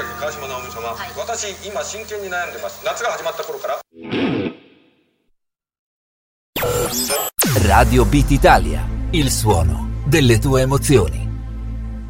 役川島直美様、はい、私今真剣に悩んでます。夏が始まった頃から。 Radio Beat Italia, il suono delle tue emozioni.